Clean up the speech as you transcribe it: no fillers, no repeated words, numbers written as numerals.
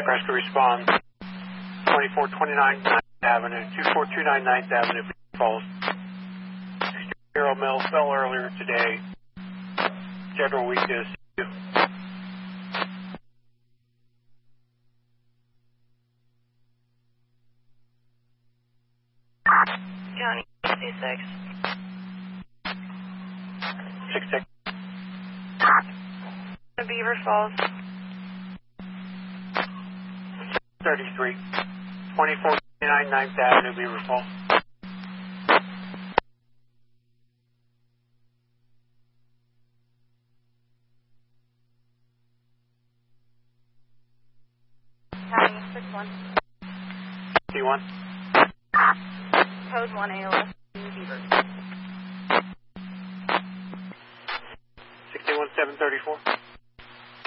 Track rescue response 2429 9th Avenue, 2429 9th Avenue, Falls. 60-year-old male fell earlier today. General weakness. County C6. 66. The Beaver Falls. 33. 2429 9th Avenue, Beaver Falls. County 61. C1. Code 1 ALS. Beaver. 61734.